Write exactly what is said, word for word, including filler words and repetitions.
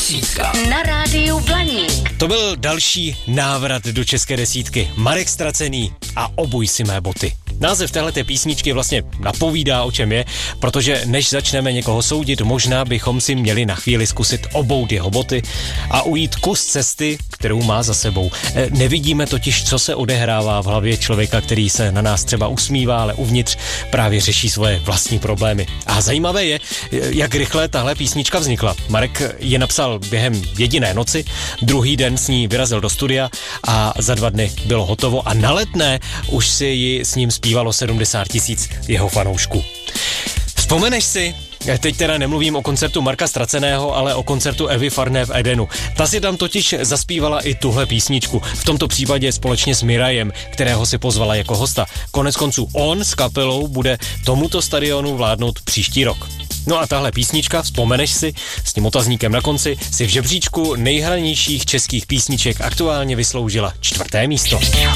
desítka na rádiu Blaník. To byl další návrat do české desítky. Marek Ztracený a Obuj si mé boty. Název téhleté písničky vlastně napovídá, o čem je, protože než začneme někoho soudit, možná bychom si měli na chvíli zkusit obout jeho boty a ujít kus cesty, kterou má za sebou. Nevidíme totiž, co se odehrává v hlavě člověka, který se na nás třeba usmívá, ale uvnitř právě řeší svoje vlastní problémy. A zajímavé je, jak rychle tahle písnička vznikla. Marek je napsal během jediné noci, druhý den s ní vyrazil do studia a za dva dny bylo hotovo a na Letné už si ji s ním zpívalo sedmdesát tisíc jeho fanoušků. Vzpomeneš si? Teď teda nemluvím o koncertu Marka Ztraceného, ale o koncertu Evy Farné v Edenu. Ta si tam totiž zaspívala i tuhle písničku. V tomto případě společně s Mirajem, kterého si pozvala jako hosta. Konec konců on s kapelou bude tomuto stadionu vládnout příští rok. No a tahle písnička, vzpomeneš si, s tím otazníkem na konci, si v žebříčku nejhranějších českých písniček aktuálně vysloužila čtvrté místo.